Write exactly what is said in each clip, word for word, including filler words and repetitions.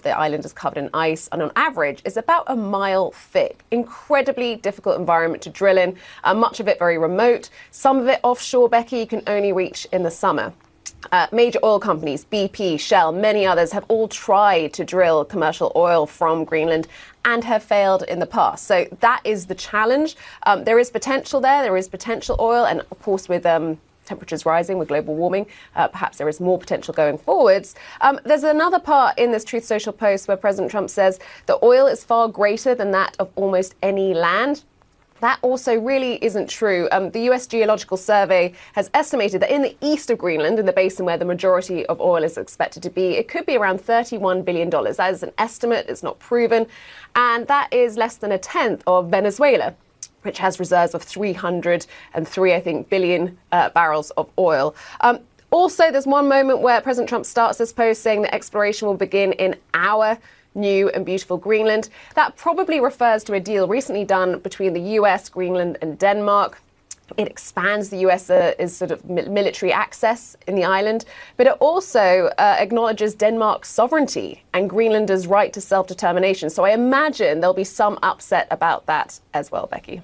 the island is covered in ice and on average is about a mile thick. Incredibly difficult environment to drill in, uh, much of it very remote. Some of it offshore, Becky, you can only reach in the summer. Uh, major oil companies, B P, Shell, many others have all tried to drill commercial oil from Greenland and have failed in the past. So that is the challenge. Um, there is potential there. There is potential oil. And of course, with um, temperatures rising, with global warming, uh, perhaps there is more potential going forwards. Um, there's another part in this Truth Social post where President Trump says the oil is far greater than that of almost any land. That also really isn't true. Um, the U S Geological Survey has estimated that in the east of Greenland, in the basin where the majority of oil is expected to be, it could be around thirty-one billion dollars. That is an estimate. It's not proven. And that is less than a tenth of Venezuela, which has reserves of three hundred three, I think, billion uh, barrels of oil. Um, also, there's one moment where President Trump starts this post saying that exploration will begin in our new and beautiful Greenland. That probably refers to a deal recently done between the U S, Greenland and Denmark. It expands the U S uh, is sort of military access in the island, but it also uh, acknowledges Denmark's sovereignty and Greenlanders' right to self-determination. So I imagine there'll be some upset about that as well, Becky.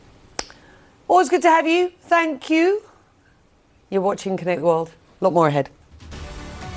Always good to have you. Thank you. You're watching Connect the World. A lot more ahead.